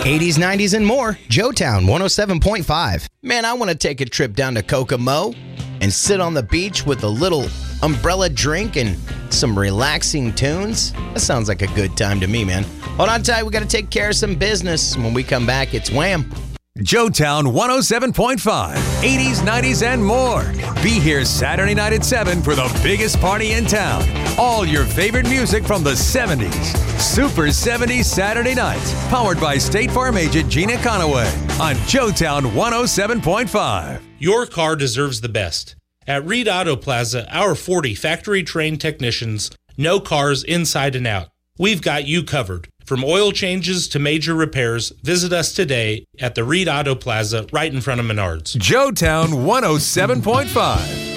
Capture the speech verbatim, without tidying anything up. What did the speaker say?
eighties, nineties, and more. Joetown one oh seven point five. Man, I want to take a trip down to Kokomo and sit on the beach with a little umbrella drink and some relaxing tunes. That sounds like a good time to me, man. Hold on tight. We got to take care of some business. When we come back, it's Wham! Joetown one oh seven point five, eighties, nineties, and more. Be here Saturday night at seven for the biggest party in town. All your favorite music from the seventies. Super seventies Saturday nights. Powered by State Farm agent Gina Conaway on Joetown one oh seven point five. Your car deserves the best. At Reed Auto Plaza, our forty factory-trained technicians know cars inside and out. We've got you covered. From oil changes to major repairs, visit us today at the Reed Auto Plaza right in front of Menards. Joetown one oh seven point five.